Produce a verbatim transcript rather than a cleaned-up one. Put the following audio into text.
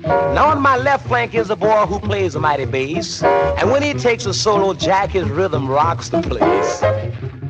Now on my left flank is a boy who plays a mighty bass, and when he takes a solo, Jack, his rhythm rocks the place.